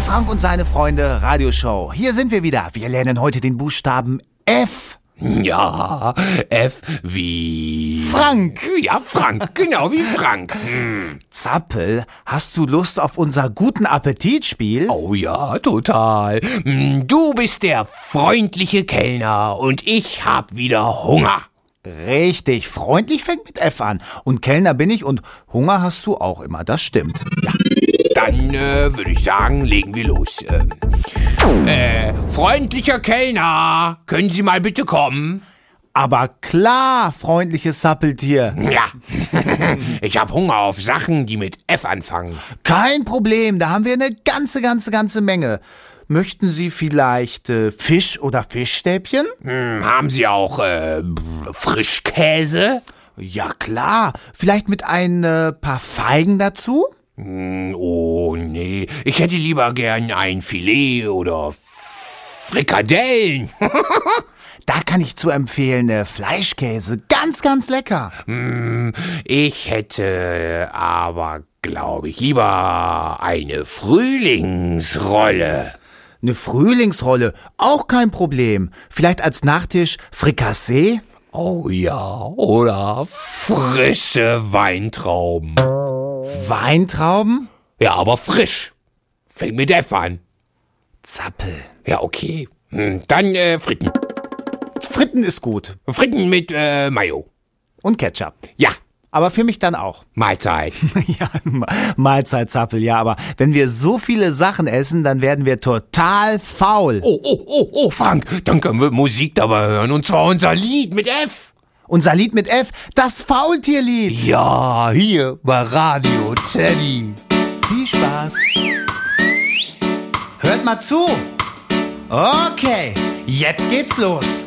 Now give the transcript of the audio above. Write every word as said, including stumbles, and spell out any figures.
Frank und seine Freunde Radioshow. Hier sind wir wieder. Wir lernen heute den Buchstaben F. Ja, F wie... Frank. Ja, Frank, genau wie Frank. Hm. Zappel, hast du Lust auf unser Guten Appetit-Spiel? Oh ja, total. Du bist der freundliche Kellner und ich hab wieder Hunger. Richtig, freundlich fängt mit F an. Und Kellner bin ich und Hunger hast du auch immer, das stimmt. Ja, dann äh, würde ich sagen, legen wir los. Ähm, äh, freundlicher Kellner, können Sie mal bitte kommen? Aber klar, freundliches Zappeltier. Ja, ich hab Hunger auf Sachen, die mit F anfangen. Kein Problem, da haben wir eine ganze, ganze, ganze Menge. Möchten Sie vielleicht äh, Fisch oder Fischstäbchen? Hm, haben Sie auch äh, Frischkäse? Ja klar, vielleicht mit ein äh, paar Feigen dazu? Hm, oh nee, ich hätte lieber gern ein Filet oder Frikadellen. Da kann ich zu empfehlen, äh, Fleischkäse, ganz, ganz lecker. Hm, ich hätte aber, glaube ich, lieber eine Frühlingsrolle. Eine Frühlingsrolle, auch kein Problem. Vielleicht als Nachtisch Frikassee? Oh ja, oder frische Weintrauben. Weintrauben? Ja, aber frisch. Fängt mit F an. Zappel. Ja, okay. Hm, dann äh, Fritten. Fritten ist gut. Fritten mit äh, Mayo. Und Ketchup. Ja, Aber für mich dann auch. Mahlzeit. Ja, Mahlzeit, Zappel, ja, aber wenn wir so viele Sachen essen, dann werden wir total faul. Oh, oh, oh, oh, Frank, dann können wir Musik dabei hören. Und zwar unser Lied mit F. Unser Lied mit F, das Faultierlied. Ja, hier bei Radio Teddy. Viel Spaß. Hört mal zu. Okay, jetzt geht's los.